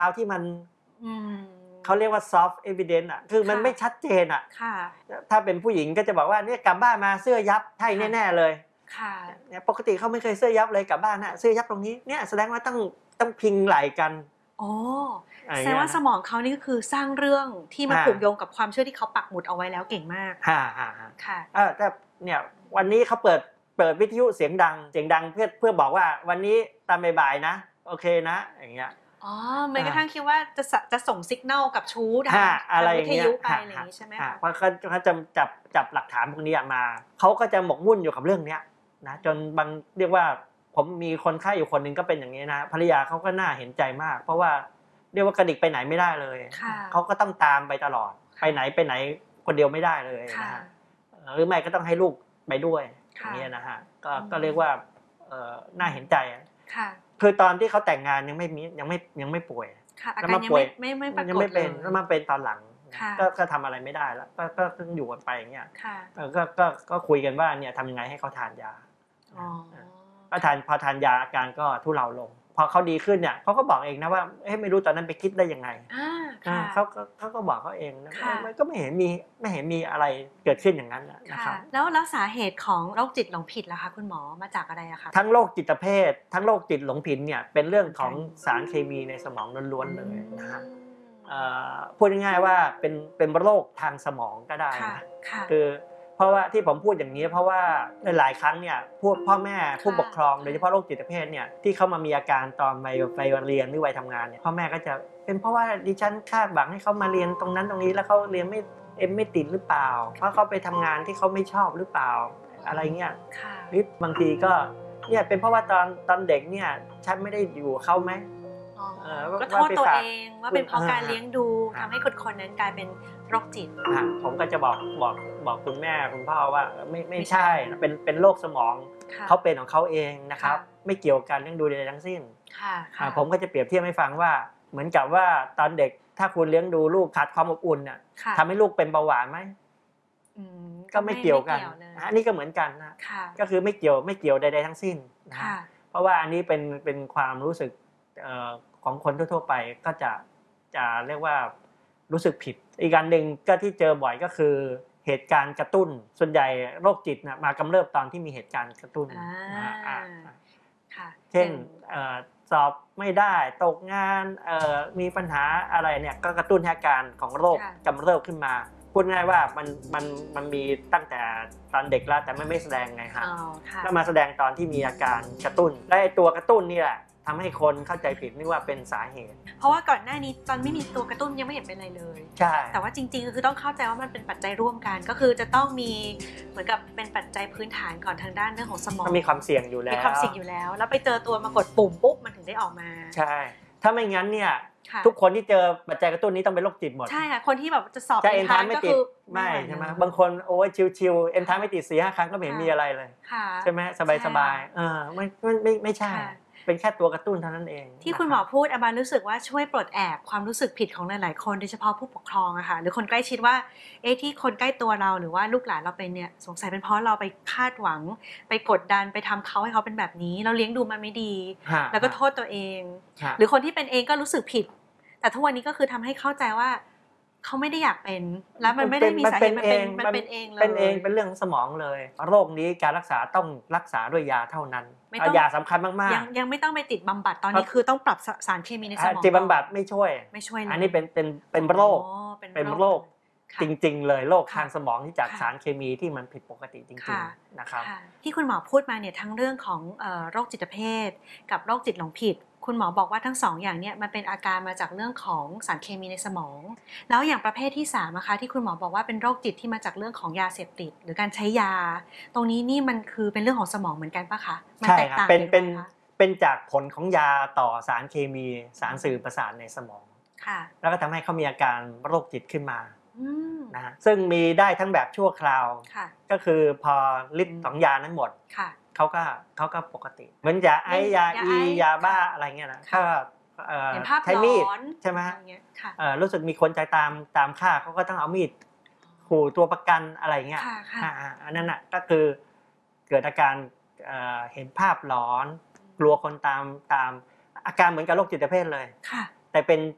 เอาที่มันเขาเรียกว่า soft evidence อ่ะคือมันไม่ชัดเจนอ่ะถ้าเป็นผู้หญิงก็จะบอกว่าเนี่ยกลับบ้านมาเสื้อยับใช่แน่ๆเลยเนี่ยปกติเขาไม่เคยเสื้อยับเลยกลับบ้านนะเสื้อยับตรงนี้เนี่ยแสดงว่าต้องพิงไหล่กันอ๋อแสดงว่าสมองเขานี่ก็คือสร้างเรื่องที่มาผูกโยงกับความเชื่อที่เขาปักหมุดเอาไว้แล้วเก่งมากค่ะแต่เนี่ยวันนี้เขาเปิดวิทยุเสียงดังเพื่อบอกว่าวันนี้ตอนบ่ายๆนะโอเคนะอย่างเงี้ยแม้กระทั่งคิดว่าจะส่งสัญญาณกับชู้ทางวิทยุไปอะไรอย่างนี้ใช่ไหมคะเพราะเขาจะจับหลักฐานพวกนี้มาเขาก็จะหมกมุ่นอยู่กับเรื่องนี้นะจนบางเรียกว่าผมมีคนไข้อยู่คนนึงก็เป็นอย่างนี้นะภรรยาเขาก็น่าเห็นใจมากเพราะว่าเรียกว่ากระดิกไปไหนไม่ได้เลยเขาก็ต้องตามไปตลอดไปไหนคนเดียวไม่ได้เลยนะหรือไม่ก็ต้องให้ลูกไปด้วยอย่างนี้นะฮะก็เรียกว่าน่าเห็นใจคือตอนที่เขาแต่งงานยังไม่ป่วยแล้วมาป่วยยังไม่เป็นแล้วมาเป็นตอนหลังก็ทำอะไรไม่ได้แล้วก็ต้องอยู่กันไปอย่างเงี้ยก็คุยกันว่าเนี่ยทำยังไงให้เขาทานยาพอทานยาอาการก็ทุเลาลงพอเขาดีขึ้นเนี่ยเขาก็บอกเองนะว่าไม่รู้ตอนนั้นไปคิดได้ยังไงเขาก็บอกเขาเองนะมันก็ไม่เห็นมีอะไรเกิดขึ้นอย่างนั้นนะครับแล้วสาเหตุของโรคจิตหลงผิดล่ะคะคุณหมอมาจากอะไรอะคะทั้งโรคจิตเภททั้งโรคจิตหลงผิดเนี่ยเป็นเรื่องของสารเคมีในสมองล้วนๆเลยนะฮะพูดง่ายๆว่าเป็นโรคทางสมองก็ได้นะคือเพราะว่าที่ผมพูดอย่างนี้เพราะว่าหลายครั้งเนี่ยพวกพ่อแม่ผู้ปกครองโดยเฉพาะโรคจิตเภทเนี่ยที่เขามามีอาการตอนวัยเรียนหรือวัยทำงานเนี่ยพ่อแม่ก็จะเป็นเพราะว่าดิฉันคาดหวังให้เขามาเรียนตรงนั้นตรงนี้แล้วเขาเรียนไม่ติดหรือเปล่าเพราะเขาไปทำงานที่เขาไม่ชอบหรือเปล่าอะไรเงี้ยหรือบางทีก็เนี่ยเป็นเพราะว่าตอนเด็กเนี่ยฉันไม่ได้อยู่เขาไหมก็โทษตัวเองว่าเป็นเพราะการเลี้ยงดูทำให้คนนั้นกลายเป็นโรคจิตผมก็จะบอกคุณแม่คุณพ่อว่าไม่ใช่เป็นโรคสมองเขาเป็นของเขาเองนะครับไม่เกี่ยวกับการเลี้ยงดูใดทั้งสิ้นผมก็จะเปรียบเทียบให้ฟังว่าเหมือนกับว่าตอนเด็กถ้าคุณเลี้ยงดูลูกขาดความอบอุ่นน่ะทำให้ลูกเป็นเบาหวานไหมก็ไม่เกี่ยวกันอันนี้ก็เหมือนกันนะก็คือไม่เกี่ยวใดๆทั้งสิ้นนะเพราะว่าอันนี้เป็นความรู้สึกของคนทั่วๆไปก็จะเรียกว่ารู้สึกผิดอีกอันหนึ่งก็ที่เจอบ่อยก็คือเหตุการณ์กระตุ้นส่วนใหญ่โรคจิตมากำเริบตอนที่มีเหตุการณ์กระตุ้นเช่นสอบไม่ได้ตกงานมีปัญหาอะไรเนี่ยก็กระตุ้นให้อาการของโรคกำเริบขึ้นมาพูดง่ายว่ามันมีตั้งแต่ตอนเด็กแล้วแต่ไม่แสดงไงฮะแล้วมาแสดงตอนที่มีอาการกระตุ้นและตัวกระตุ้นนี่แหละทำให้คนเข้าใจผิดนึกว่าเป็นสาเหตุเพราะว่าก่อนหน้านี้ตอนไม่มีตัวกระตุ้นยังไม่เห็นเป็นอะไรเลยใช่แต่ว่าจริงๆก็คือต้องเข้าใจว่ามันเป็นปัจจัยร่วมกันก็คือจะต้องมีเหมือนกับเป็นปัจจัยพื้นฐานก่อนทางด้านเรื่องของสมองมีความเสี่ยงอยู่แล้วแล้วไปเจอตัวมากดปุ่มปุ๊บมันถึงได้ออกมาใช่ถ้าไม่งั้นเนี่ยทุกคนที่เจอปัจจัยกระตุ้นนี้ต้องเป็นโรคจิตหมดใช่ค่ะคนที่แบบจะสอบเอ็นทานไม่ติดไม่ใช่ไหมบางคนโอ้ยชิวๆเอ็นทานไม่ติด 4-5 ครั้งก็ไม่เห็นมีอะไรเลยใช่ไหมสบายๆไม่ใช่เป็นแค่ตัวกระตุ้นเท่านั้นเองที่คุณหมอพูดอาบานรู้สึกว่าช่วยปลดแอกความรู้สึกผิดของหลายๆคนโดยเฉพาะผู้ปกครองอะค่ะหรือคนใกล้ชิดว่าที่คนใกล้ตัวเราหรือว่าลูกหลานเราเป็นเนี่ยสงสัยเป็นเพราะเราไปคาดหวังไปกดดันไปทำเขาให้เขาเป็นแบบนี้เราเลี้ยงดูมันไม่ดีแล้วก็โทษตัวเองหรือคนที่เป็นเองก็รู้สึกผิดแต่ทุกวันนี้ก็คือทำให้เข้าใจว่าเขาไม่ได้อยากเป็นแล้วมันไม่ได้มีสาเหตุมันเป็นเองเลยเป็นเรื่องสมองเลยโรคนี้การรักษาต้องรักษาด้วยยาเท่านั้นยาสำคัญมากๆยังไม่ต้องไปติดบำบัดตอนนี้คือต้องปรับสารเคมีในสมองจิตบำบัดไม่ช่วยอันนี้เป็นโรคจริงๆเลยโรคทางสมองที่จากสารเคมีที่มันผิดปกติจริงๆนะครับที่คุณหมอพูดมาเนี่ยทั้งเรื่องของโรคจิตเภทกับโรคจิตหลงผิดคุณหมอบอกว่าทั้งสองอย่างเนี่ยมันเป็นอาการมาจากเรื่องของสารเคมีในสมองแล้วอย่างประเภทที่3นะคะที่คุณหมอบอกว่าเป็นโรคจิตที่มาจากเรื่องของยาเสพติดหรือการใช้ยาตรงนี้นี่มันคือเป็นเรื่องของสมองเหมือนกันปะคะมันแตกต่างกันไหมคะเป็นจากผลของยาต่อสารเคมีสารสื่อประสาทในสมองแล้วก็ทำให้เขามีอาการโรคจิตขึ้นมานะซึ่งมีได้ทั้งแบบชั่วคราวก็คือพอฤทธิ์ของยานั้นหมดเขาก็ปกติเหมือนยาไอยาอียาบ้าอะไรเงี้ยนะก็ใช้มีดใช่ไหมรู้สึกมีคนใจตามฆ่าเขาก็ต้องเอามีดขู่ตัวประกันอะไรเงี้ยอันนั้นน่ะก็คือเกิดอาการเห็นภาพหลอนกลัวคนตามอาการเหมือนกับโรคจิตเภทเลยแต่